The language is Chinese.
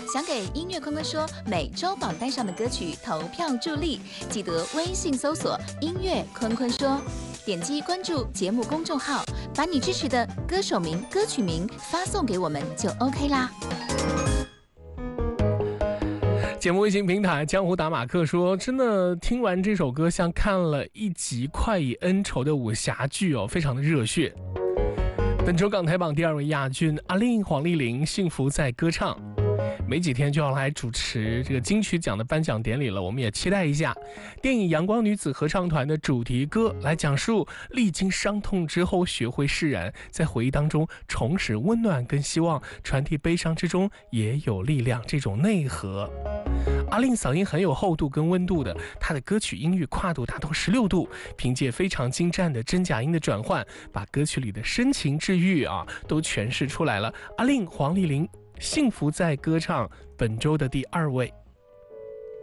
想给音乐坤坤说每周榜单上的歌曲投票助力，记得微信搜索音乐坤坤说，点击关注节目公众号，把你支持的歌手名、歌曲名发送给我们就 OK 啦。 节目微信平台江湖打马克说，真的听完这首歌像看了一集快意恩仇的武侠剧哦，非常的热血。本周港台榜第2位亚军阿令黄丽玲，幸福在歌唱。没几天就要来主持这个金曲奖的颁奖典礼了，我们也期待一下。电影《阳光女子合唱团》的主题歌来讲述历经伤痛之后学会释然，在回忆当中重拾温暖跟希望，传递悲伤之中也有力量，这种内核。阿令嗓音很有厚度跟温度的，她的歌曲音域跨度达到16度，凭借非常精湛的真假音的转换，把歌曲里的深情治愈都诠释出来了。阿令黄丽玲幸福在歌唱，本周的第2位。